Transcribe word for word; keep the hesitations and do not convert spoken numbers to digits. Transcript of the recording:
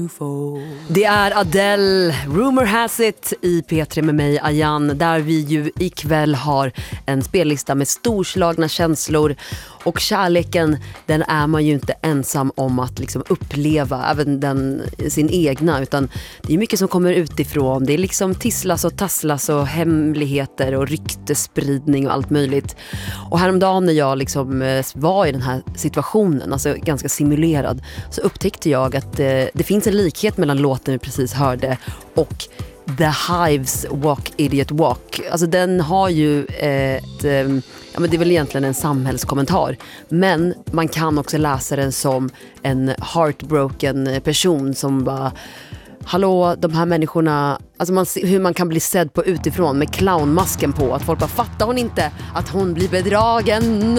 Det är Adele, Rumor Has It i P tre med mig, Ayan, där vi ju ikväll har en spellista med storslagna känslor. Och kärleken, den är man ju inte ensam om att liksom uppleva, även den, sin egna, utan det är mycket som kommer utifrån. Det är liksom tisslas och tasslas och hemligheter och ryktespridning och allt möjligt. Och häromdagen när jag liksom var i den här situationen, alltså ganska simulerad, så upptäckte jag att eh, det finns en likhet mellan låten vi precis hörde och The Hives Walk Idiot Walk. Alltså den har ju ett, eh, ja men det är väl egentligen en samhällskommentar, men man kan också läsa den som en heartbroken person som bara, hallå, de här människorna, alltså man, hur man kan bli sedd på utifrån med clownmasken på, att folk bara, fattar hon inte att hon blir bedragen?